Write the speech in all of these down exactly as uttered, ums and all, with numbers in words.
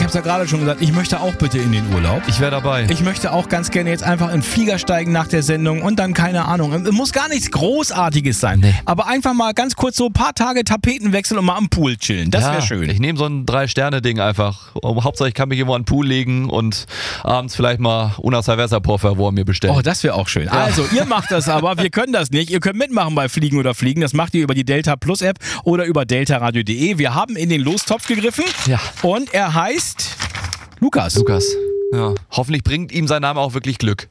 habe es ja gerade schon gesagt, ich möchte auch bitte in den Urlaub. Ich wäre dabei. Ich möchte auch ganz gerne jetzt einfach in den Flieger steigen nach der Sendung und dann, keine Ahnung, es muss gar nichts Großartiges sein. Nee. Aber einfach mal ganz kurz so ein paar Tage Tapetenwechsel und mal am Pool chillen. Das ja, wäre schön. Ich nehme so ein Drei-Sterne-Ding einfach. Hauptsache, ich kann mich irgendwo an den Pool legen und abends vielleicht mal una cerveza por favor mir bestellen. Oh, das wäre auch schön. Ja. Also, ihr macht das aber, wir können das nicht. Ihr könnt mitmachen bei Fliegen oder Fliegen. Das macht ihr über die Delta Plus App oder über delta radio punkt de. Wir haben in den Lostopf gegriffen Ja. und er heißt Lukas. Lukas. Ja. Hoffentlich bringt ihm sein Name auch wirklich Glück.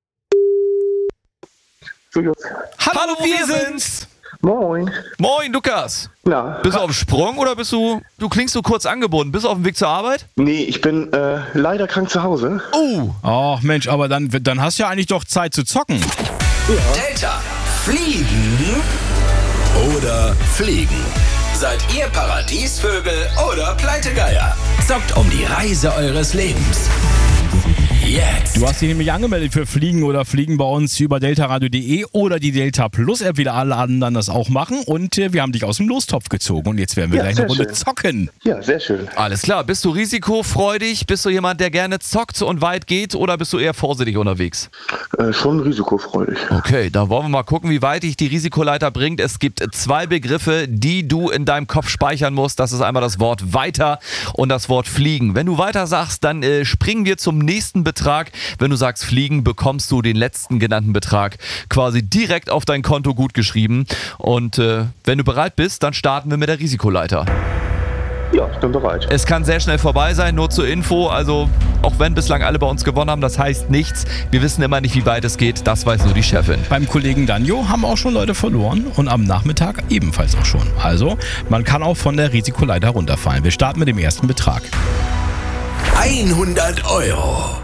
Hallo, Hallo, wir wir sind's. Moin. Moin, Lukas. Na, Bist du auf dem Sprung oder bist du, du klingst so kurz angebunden. Bist du auf dem Weg zur Arbeit? nee, ich bin äh, leider krank zu Hause. Oh. Oh, Mensch, aber dann, dann hast du ja eigentlich doch Zeit zu zocken. Delta. Fliegen oder Fliegen? Seid ihr Paradiesvögel oder Pleitegeier? Zockt um die Reise eures Lebens. Jetzt. Du hast dich nämlich angemeldet für Fliegen oder Fliegen bei uns über delta radio punkt de oder die Delta Plus App, wie alle anderen das auch machen. Und äh, wir haben dich aus dem Lostopf gezogen und jetzt werden wir Ja, gleich eine sehr Runde schön. zocken. Ja, sehr schön. Alles klar. Bist du risikofreudig? Bist du jemand, der gerne zockt und weit geht? Oder bist du eher vorsichtig unterwegs? Äh, schon risikofreudig. Okay, da wollen wir mal gucken, wie weit dich die Risikoleiter bringt. Es gibt zwei Begriffe, die du in deinem Kopf speichern musst. Das ist einmal das Wort weiter und das Wort fliegen. Wenn du weiter sagst, dann äh, springen wir zum nächsten Betrag. Wenn du sagst fliegen, bekommst du den letzten genannten Betrag quasi direkt auf dein Konto gut geschrieben. Und äh, wenn du bereit bist, dann starten wir mit der Risikoleiter. Ja, ich bin bereit. Es kann sehr schnell vorbei sein, nur zur Info. Also auch wenn bislang alle bei uns gewonnen haben, das heißt nichts. Wir wissen immer nicht, wie weit es geht. Das weiß nur die Chefin. Beim Kollegen Danjo haben auch schon Leute verloren und am Nachmittag ebenfalls auch schon. Also, man kann auch von der Risikoleiter runterfallen. Wir starten mit dem ersten Betrag. hundert Euro.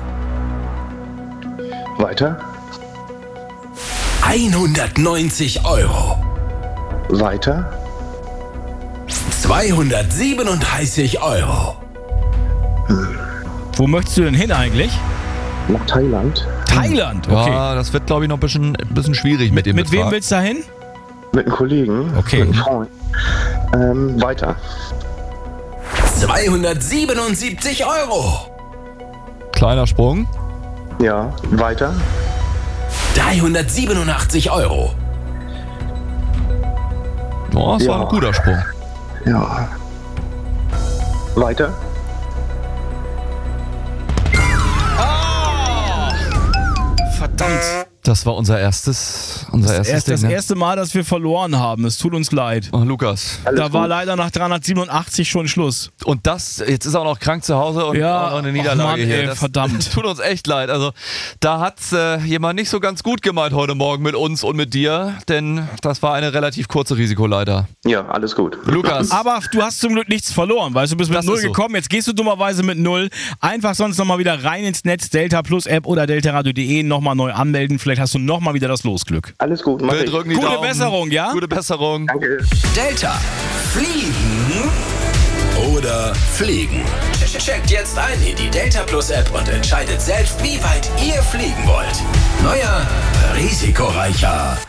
Weiter. hundertneunzig Euro. Weiter. zweihundertsiebenunddreißig Euro. Wo möchtest du denn hin eigentlich? Nach Thailand. Thailand, okay. Ja, das wird, glaube ich, noch ein bisschen, ein bisschen schwierig mit dem Mit Betrag. wem willst du da hin? Mit einem Kollegen. Okay. Mit einem Freund. Ähm, weiter. zweihundertsiebenundsiebzig Euro. Kleiner Sprung. Ja, weiter. dreihundertsiebenundachtzig Euro. Oh, das Ja. war ein guter Sprung. Ja. Weiter. Verdammt. Das war unser erstes, unser Das, erstes erst, Ding. das Ne? erste Mal, dass wir verloren haben. Es tut uns leid. Oh, Lukas. Alles Da war gut. leider nach dreihundertsiebenundachtzig schon Schluss. Und das, jetzt ist er auch noch krank zu Hause und Ja, auch noch eine ach Niederlage Mann, hier. ey, Das, verdammt. Das tut uns echt leid. Also da hat äh, jemand nicht so ganz gut gemeint heute Morgen mit uns und mit dir, denn das war eine relativ kurze Risikoleiter. Ja, alles gut. Lukas. Aber du hast zum Glück nichts verloren, weißt du, bist mit Das null ist so. gekommen, jetzt gehst du dummerweise mit null. Einfach sonst nochmal wieder rein ins Netz, Delta Plus App oder delta radio punkt de, nochmal neu anmelden, vielleicht hast du nochmal wieder das Losglück. Alles gut, mach Wir ich. drücken die Gute Daumen. Besserung, ja? Gute Besserung. Danke. Delta. Fliegen oder Fliegen? Checkt jetzt ein in die Delta Plus App und entscheidet selbst, wie weit ihr fliegen wollt. Neuer, risikoreicher